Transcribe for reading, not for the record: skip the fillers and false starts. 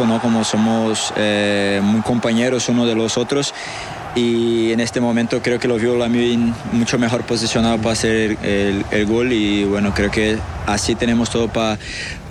equipo, ¿no? Como somos muy compañeros uno de los otros. Y en este momento creo que lo vio Lamine mucho mejor posicionado para hacer el gol y bueno, creo que así tenemos todo para